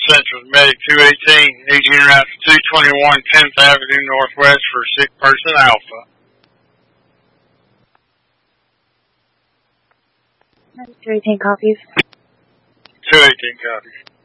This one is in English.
Central Medic 218. Need you route to 221 10th Avenue Northwest for sick person Alpha. 218 copies. 218 copies.